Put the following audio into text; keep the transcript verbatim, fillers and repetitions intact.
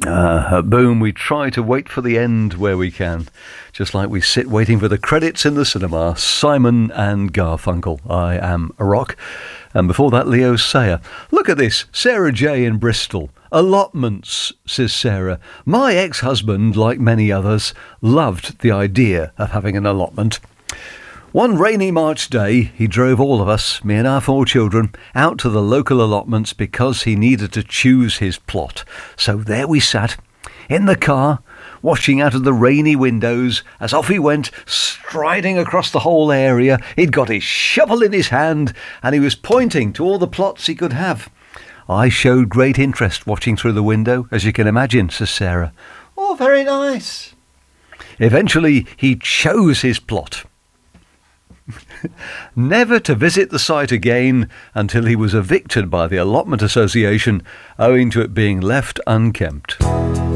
Uh, boom, we try to wait for the end where we can, just like we sit waiting for the credits in the cinema. Simon and Garfunkel, I Am a Rock. And before that, Leo Sayer. Look at this, Sarah J in Bristol. Allotments, says Sarah. My ex-husband, like many others, loved the idea of having an allotment. One rainy March day, he drove all of us, me and our four children, out to the local allotments because he needed to choose his plot. So there we sat, in the car, watching out of the rainy windows as off he went, striding across the whole area. He'd got his shovel in his hand and he was pointing to all the plots he could have. I showed great interest watching through the window, as you can imagine, says Sarah. Oh, very nice. Eventually, he chose his plot. Never to visit the site again until he was evicted by the Allotment Association owing to it being left unkempt.